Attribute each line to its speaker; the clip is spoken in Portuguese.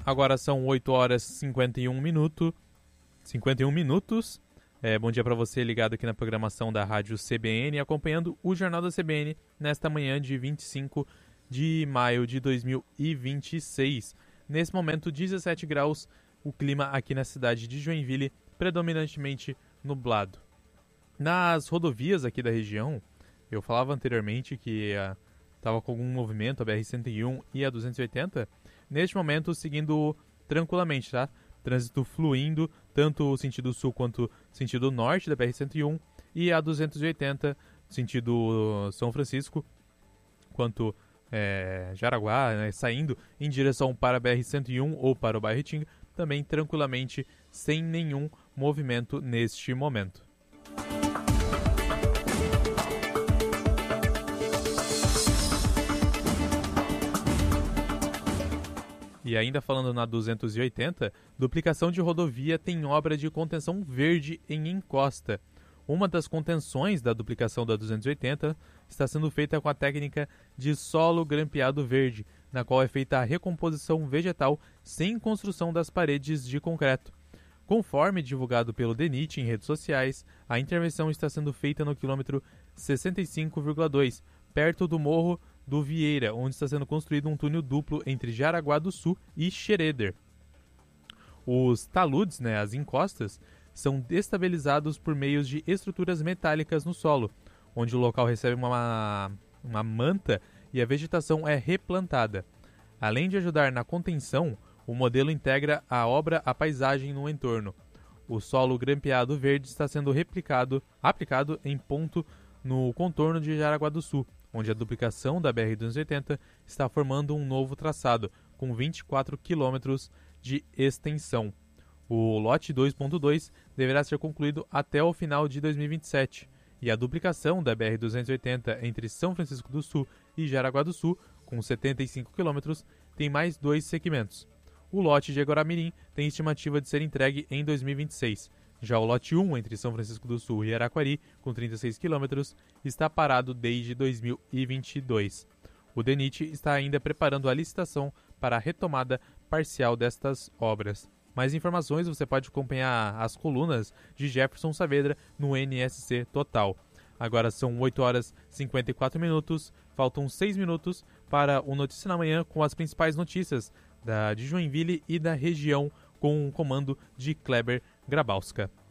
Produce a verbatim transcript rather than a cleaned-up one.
Speaker 1: Agora são oito horas e cinquenta e um minutos. cinquenta e um minutos. É, bom dia para você ligado aqui na programação da Rádio C B N, acompanhando o Jornal da C B N nesta manhã de vinte e cinco de maio de dois mil e vinte e seis. Nesse momento, dezessete graus, o clima aqui na cidade de Joinville predominantemente nublado. Nas rodovias aqui da região, eu falava anteriormente que estava uh, com algum movimento, a B R cento e um e a duzentos e oitenta, neste momento seguindo tranquilamente, tá? Trânsito fluindo, tanto o sentido sul quanto o sentido norte da B R cento e um e a duzentos e oitenta, sentido São Francisco, quanto é, Jaraguá, né, saindo em direção para a B R cento e um ou para o bairro Itinga, também tranquilamente, sem nenhum movimento neste momento. E ainda falando na duzentos e oitenta, duplicação de rodovia tem obra de contenção verde em encosta. Uma das contenções da duplicação da duzentos e oitenta está sendo feita com a técnica de solo grampeado verde, na qual é feita a recomposição vegetal sem construção das paredes de concreto. Conforme divulgado pelo DENIT em redes sociais, a intervenção está sendo feita no quilômetro sessenta e cinco vírgula dois, perto do Morro do Vieira, onde está sendo construído um túnel duplo entre Jaraguá do Sul e Xereder. Os taludes, né, as encostas, são destabilizados por meio de estruturas metálicas no solo, onde o local recebe uma, uma manta e a vegetação é replantada. Além de ajudar na contenção, o modelo integra a obra à paisagem no entorno. O solo grampeado verde está sendo replicado, aplicado em ponto no contorno de Jaraguá do Sul, onde a duplicação da B R duzentos e oitenta está formando um novo traçado, com vinte e quatro quilômetros de extensão. O lote dois ponto dois deverá ser concluído até o final de dois mil e vinte e sete, e a duplicação da B R duzentos e oitenta entre São Francisco do Sul e Jaraguá do Sul, com setenta e cinco quilômetros, tem mais dois segmentos. O lote de Guaramirim tem estimativa de ser entregue em dois mil e vinte e seis. Já o lote um, entre São Francisco do Sul e Araquari, com trinta e seis quilômetros, está parado desde dois mil e vinte e dois. O DENIT está ainda preparando a licitação para a retomada parcial destas obras. Mais informações você pode acompanhar as colunas de Jefferson Saavedra no N S C Total. Agora são oito horas e cinquenta e quatro minutos, faltam seis minutos para o Notícia na Manhã com as principais notícias da, de Joinville e da região com o comando de Kleber Grabowska.